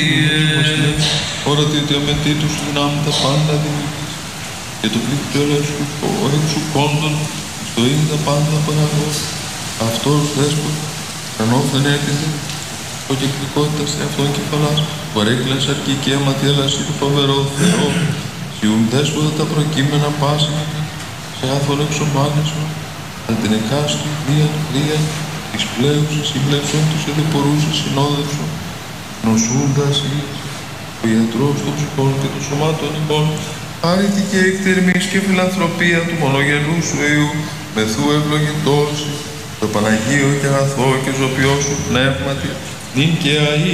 Ώρα τη διαμετή του δυνάμει τα πάντα δημιουργήσει. Και το πλήκτρο έξου κόντων, στο είναι τα πάντα παραγώ. Αυτός δέσπος, κανόφεν έρχεται, ο κυκλικότητα σε αυτόν κεφαλάς, παρέκλας αρκή και αίματι έλαση του φοβερό Θεό, σιούν δέσποτα τα προκείμενα πάση, σε άθον εξομάνεσο, αν την εκάστη βία, της πλέουσης συμπλέψεων τους ελεπορούσης συνόδευσον, νοσούντας εις, ο ιατρός των ψυχών και των σωμάτων ημών, άρρητη και εκτερμής και φιλανθρωπία του μονογενού σου Υιού, μεθού ευλογητώσει, το Παναγίο και αγαθό και ζωπιό σου πνεύματι, νυν και αΐ.